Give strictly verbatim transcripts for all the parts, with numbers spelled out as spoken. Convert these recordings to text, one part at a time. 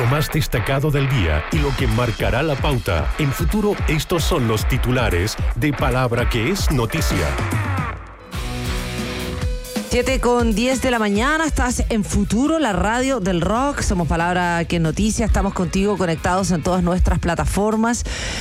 Lo más destacado del día y lo que marcará la pauta. En Futuro, estos son los titulares de Palabra que es noticia. siete con diez de la mañana, estás en Futuro, la radio del rock. Somos Palabra que es noticia, estamos contigo conectados en todas nuestras plataformas.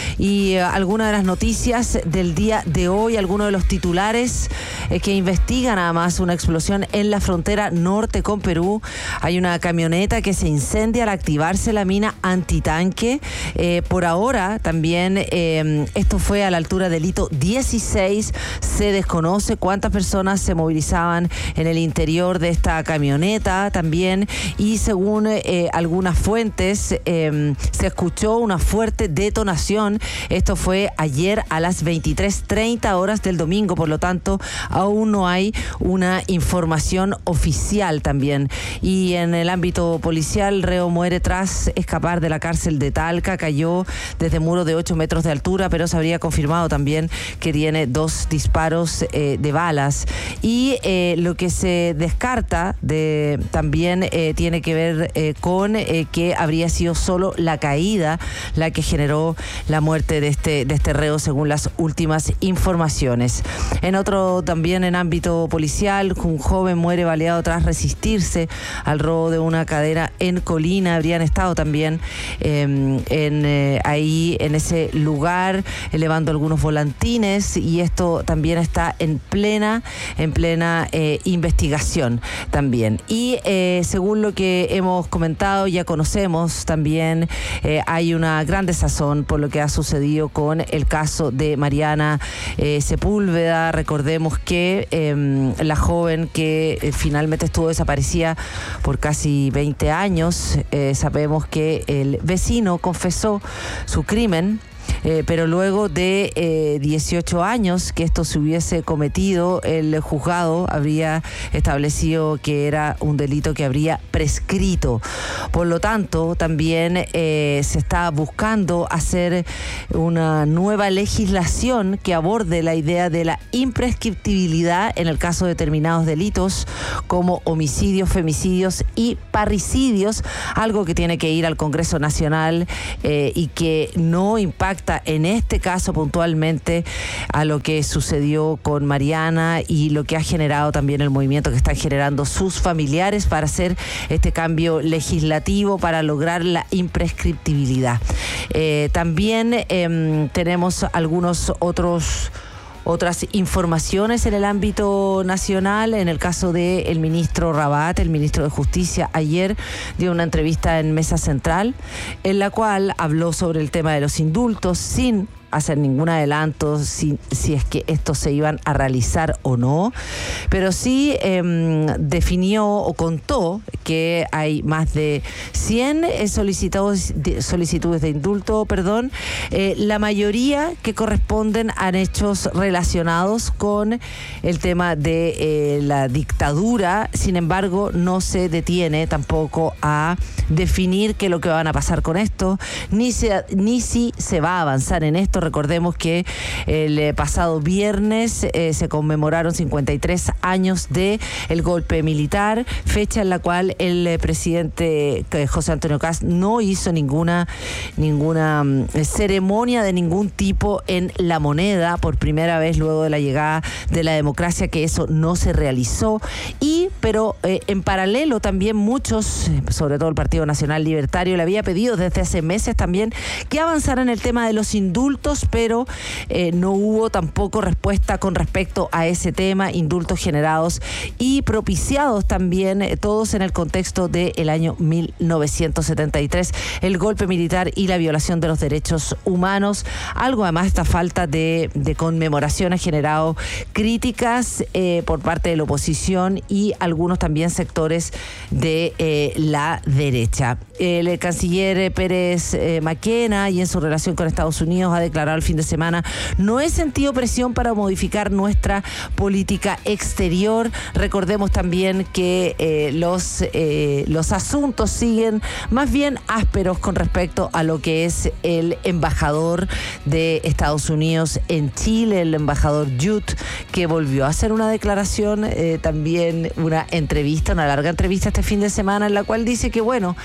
Y eh, algunas de las noticias del día de hoy, algunos de los titulares eh, que investigan además una explosión en la frontera norte con Perú. Hay una camioneta que se incendia al activarse la mina antitanque. Eh, por ahora también eh, esto fue a la altura del hito dieciséis. Se desconoce cuántas personas se movilizaban en el interior de esta camioneta también, y según eh, algunas fuentes eh, se escuchó una fuerte detonación. Esto fue ayer a las veintitrés treinta horas del domingo, por lo tanto aún no hay una información oficial también. Y en el ámbito policial, el reo muere tras escapar de la cárcel de Talca, cayó desde muro de ocho metros de altura, pero se habría confirmado también que tiene dos disparos eh, de balas. Y eh, lo que se descarta de, también eh, tiene que ver eh, con eh, que habría sido solo la caída la que generó la muerte de este, de este reo, según las últimas informaciones. En otro, también en ámbito policial, un joven muere baleado tras resistirse al robo de una cadena en Colina. Habrían estado también eh, en, eh, ahí en ese lugar elevando algunos volantines, y esto también está en plena, en plena eh, investigación también. Y eh, según lo que hemos comentado, ya conocemos también, eh, hay una gran desazón por lo que ha sucedido con el caso de Mariana eh, Sepúlveda. Recordemos que eh, la joven que eh, finalmente estuvo desaparecida por casi veinte años, eh, sabemos que el vecino confesó su crimen. Eh, pero luego de eh, dieciocho años que esto se hubiese cometido, el juzgado habría establecido que era un delito que habría prescrito. Por lo tanto, también eh, se está buscando hacer una nueva legislación que aborde la idea de la imprescriptibilidad en el caso de determinados delitos como homicidios, femicidios y parricidios, algo que tiene que ir al Congreso Nacional eh, y que no impacta en este caso puntualmente a lo que sucedió con Mariana y lo que ha generado también el movimiento que están generando sus familiares para hacer este cambio legislativo para lograr la imprescriptibilidad. Eh, también eh, tenemos algunos otros Otras informaciones en el ámbito nacional. En el caso del ministro Rabat, el ministro de Justicia, ayer dio una entrevista en Mesa Central en la cual habló sobre el tema de los indultos sin hacer ningún adelanto si, si es que estos se iban a realizar o no, pero sí eh, definió o contó que hay más de cien solicitados, de, solicitudes de indulto, perdón, eh, la mayoría que corresponden a hechos relacionados con el tema de eh, la dictadura. Sin embargo, no se detiene tampoco a definir qué es lo que van a pasar con esto, ni, se, ni si se va a avanzar en esto. Recordemos que el pasado viernes eh, se conmemoraron cincuenta y tres años de el golpe militar, fecha en la cual el eh, presidente eh, José Antonio Kast no hizo ninguna, ninguna um, ceremonia de ningún tipo en La Moneda, por primera vez luego de la llegada de la democracia, que eso no se realizó. Y pero eh, en paralelo también muchos, sobre todo el Partido Nacional Libertario, le había pedido desde hace meses también que avanzara en el tema de los indultos, pero eh, no hubo tampoco respuesta con respecto a ese tema. Indultos generados y propiciados también, eh, todos en el contexto del año mil novecientos setenta y tres, el golpe militar y la violación de los derechos humanos. Algo además, esta falta de, de conmemoración ha generado críticas eh, por parte de la oposición y algunos también sectores de eh, la derecha. El canciller Pérez eh, Maquena, y en su relación con Estados Unidos, ha declarado el fin de semana: no he sentido presión para modificar nuestra política exterior. Recordemos también que eh, los, eh, los asuntos siguen más bien ásperos con respecto a lo que es el embajador de Estados Unidos en Chile, el embajador Judd, que volvió a hacer una declaración, eh, también una entrevista, una larga entrevista este fin de semana, en la cual dice que bueno,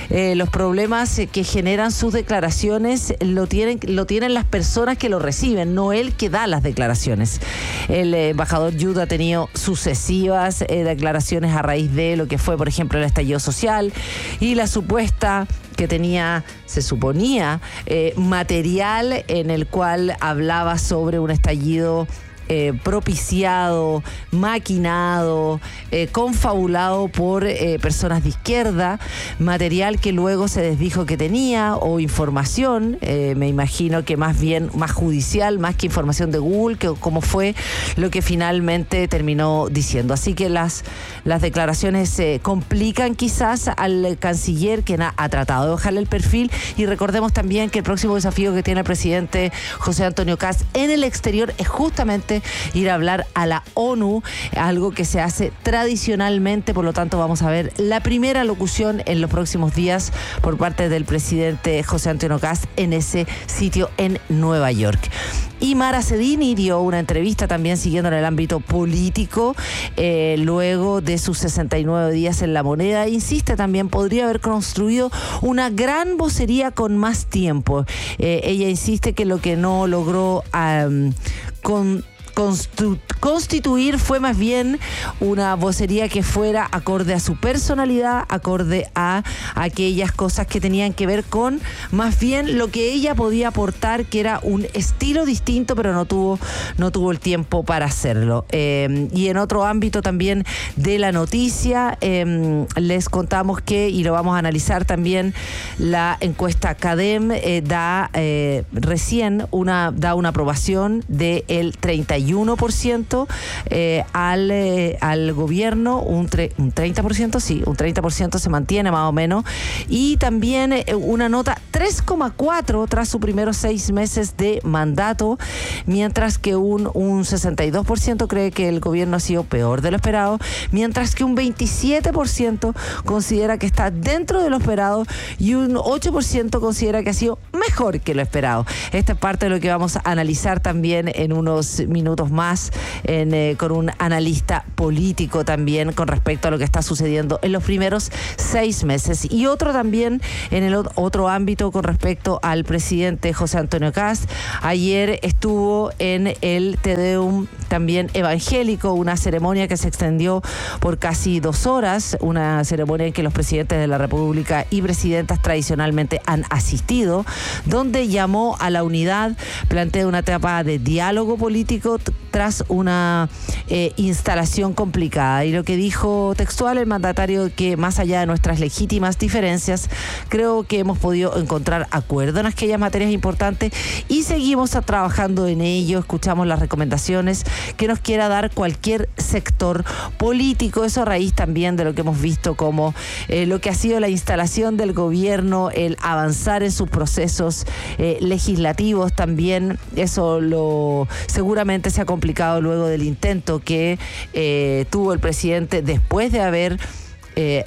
eh, los problemas que generan sus declaraciones lo tienen, lo tienen las personas que lo reciben, no él que da las declaraciones. El eh, embajador Yud ha tenido sucesivas eh, declaraciones a raíz de lo que fue, por ejemplo, el estallido social y la supuesta que tenía, se suponía, eh, material en el cual hablaba sobre un estallido Eh, propiciado, maquinado, eh, confabulado por eh, personas de izquierda, material que luego se desdijo que tenía, o información, eh, me imagino que más bien, más judicial, más que información de Google, que como fue lo que finalmente terminó diciendo. Así que las, las declaraciones se eh, complican quizás al canciller, quien ha, ha tratado de bajarle el perfil, y recordemos también que el próximo desafío que tiene el presidente José Antonio Kast en el exterior es justamente ir a hablar a la ONU, algo que se hace tradicionalmente. Por lo tanto, vamos a ver la primera locución en los próximos días por parte del presidente José Antonio Kast en ese sitio en Nueva York. Y Mara Cedini dio una entrevista también siguiendo en el ámbito político, eh, luego de sus sesenta y nueve días en La Moneda. Insiste también, podría haber construido una gran vocería con más tiempo. Eh, ella insiste que lo que no logró um, con Constitu- constituir fue más bien una vocería que fuera acorde a su personalidad, acorde a aquellas cosas que tenían que ver con más bien lo que ella podía aportar, que era un estilo distinto, pero no tuvo, no tuvo el tiempo para hacerlo. Eh, y en otro ámbito también de la noticia, eh, les contamos que, y lo vamos a analizar también, la encuesta CADEM eh, da eh, recién una, da una aprobación del treinta y uno por ciento eh, al, eh, al gobierno, un, tre- un treinta por ciento, sí, un treinta por ciento se mantiene más o menos, y también eh, una nota tres coma cuatro tras sus primeros seis meses de mandato, mientras que un, un sesenta y dos por ciento cree que el gobierno ha sido peor de lo esperado, mientras que un veintisiete por ciento considera que está dentro de lo esperado y un ocho por ciento considera que ha sido mejor que lo esperado. Esta es parte de lo que vamos a analizar también en unos minutos más en, eh, con un analista político también con respecto a lo que está sucediendo en los primeros seis meses. Y otro también en el otro ámbito con respecto al presidente José Antonio Kast. Ayer estuvo en el Te Deum también evangélico, una ceremonia que se extendió por casi dos horas, una ceremonia en que los presidentes de la República y presidentas tradicionalmente han asistido, donde llamó a la unidad, plantea una etapa de diálogo político tras una eh, instalación complicada. Y lo que dijo textual el mandatario, que más allá de nuestras legítimas diferencias, creo que hemos podido encontrar acuerdo en aquellas materias importantes y seguimos trabajando en ello. Escuchamos las recomendaciones que nos quiera dar cualquier sector político. Eso a raíz también de lo que hemos visto como eh, lo que ha sido la instalación del gobierno, el avanzar en sus procesos eh, legislativos también. Eso lo seguramente se ha complicado luego del intento que eh, tuvo el presidente después de haber eh,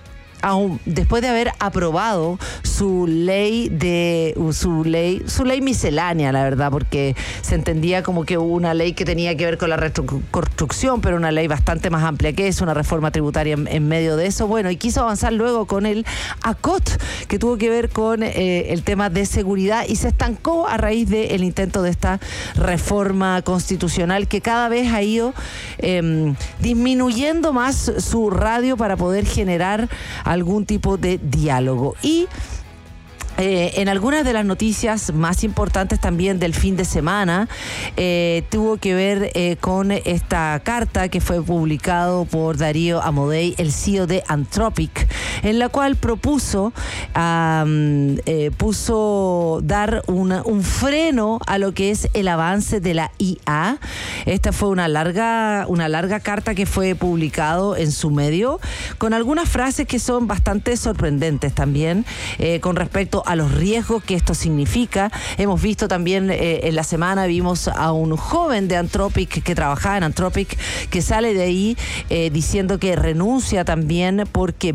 aún después de haber aprobado su ley de su ley su ley miscelánea, la verdad, porque se entendía como que hubo una ley que tenía que ver con la reconstrucción, pero una ley bastante más amplia que es una reforma tributaria en, en medio de eso. Bueno, y quiso avanzar luego con el ACOT, que tuvo que ver con eh, el tema de seguridad, y se estancó a raíz del intento de esta reforma constitucional, que cada vez ha ido eh, disminuyendo más su radio para poder generar algún tipo de diálogo. Y Eh, en algunas de las noticias más importantes también del fin de semana eh, tuvo que ver eh, con esta carta que fue publicado por Darío Amodei, el C E O de Anthropic, en la cual propuso um, eh, puso dar una, un freno a lo que es el avance de la I A. Esta fue una larga, una larga carta que fue publicado en su medio, con algunas frases que son bastante sorprendentes también eh, con respecto a los riesgos que esto significa. Hemos visto también eh, en la semana, vimos a un joven de Anthropic que trabajaba en Anthropic, que sale de ahí eh, diciendo que renuncia también porque ve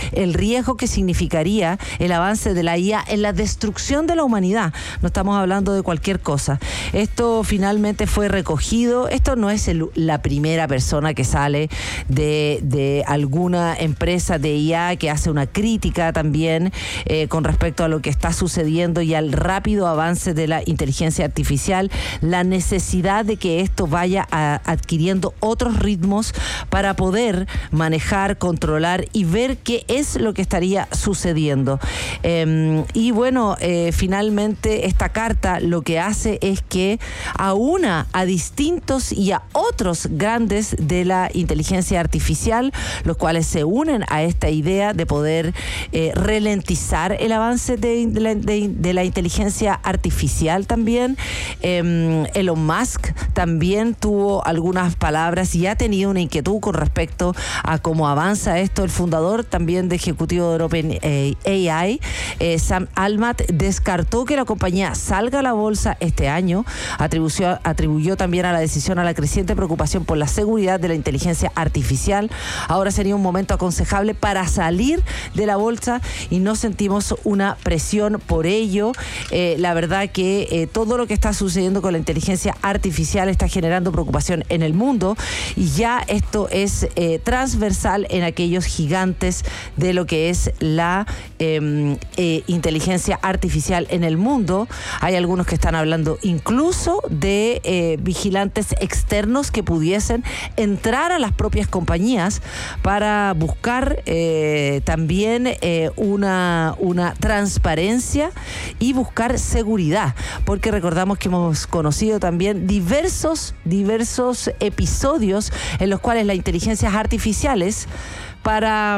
el riesgo que significaría el avance de la I A en la destrucción de la humanidad. No estamos hablando de cualquier cosa. Esto finalmente fue recogido. Esto no es el, la primera persona que sale de, de alguna empresa de I A que hace una crítica también eh, con respecto a lo que está sucediendo y al rápido avance de la inteligencia artificial, la necesidad de que esto vaya a, adquiriendo otros ritmos para poder manejar, controlar y ver qué es lo que estaría sucediendo. Eh, y bueno, eh, finalmente esta carta lo que hace es que aúna a distintos y a otros grandes de la inteligencia artificial, los cuales se unen a esta idea de poder eh, ralentizar el avance de, de, la, de, de la inteligencia artificial también. Eh, Elon Musk también tuvo algunas palabras y ha tenido una inquietud con respecto a cómo avanza esto. El fundador también de ejecutivo de OpenAI, eh, Sam Altman, descartó que la compañía salga a la bolsa este año. Atribuyó, atribuyó también a la decisión a la creciente preocupación por la seguridad de la inteligencia artificial. Ahora sería un momento aconsejable para salir de la bolsa y no sentimos una presión por ello. Eh, la verdad que eh, todo lo que está sucediendo con la inteligencia artificial está generando preocupación en el mundo y ya esto es eh, transversal en aquellos gigantes de lo que es la eh, eh, inteligencia artificial en el mundo. Hay algunos que están hablando incluso de eh, vigilantes externos que pudiesen entrar a las propias compañías para buscar eh, también eh, una, una transparencia y buscar seguridad, porque recordamos que hemos conocido también diversos, diversos episodios en los cuales las inteligencias artificiales para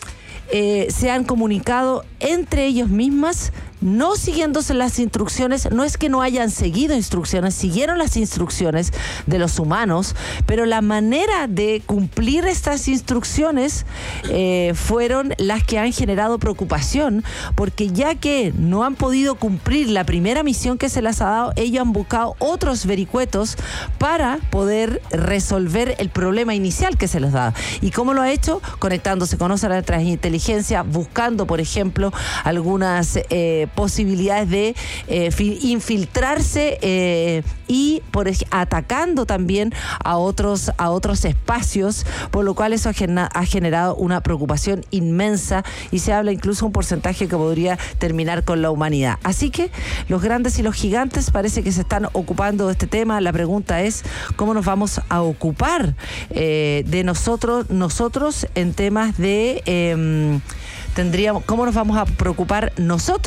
eh, se han comunicado entre ellos mismas, no siguiéndose las instrucciones. No es que no hayan seguido instrucciones, siguieron las instrucciones de los humanos, pero la manera de cumplir estas instrucciones eh, fueron las que han generado preocupación, porque ya que no han podido cumplir la primera misión que se les ha dado, ellos han buscado otros vericuetos para poder resolver el problema inicial que se les da. ¿Y cómo lo ha hecho? Conectándose con otras inteligencias, buscando, por ejemplo, algunas eh, posibilidades de eh, infiltrarse eh, y por atacando también a otros a otros espacios, por lo cual eso ha generado una preocupación inmensa y se habla incluso un porcentaje que podría terminar con la humanidad. Así que los grandes y los gigantes parece que se están ocupando de este tema. La pregunta es cómo nos vamos a ocupar eh, de nosotros nosotros en temas de eh, tendríamos cómo nos vamos a preocupar nosotros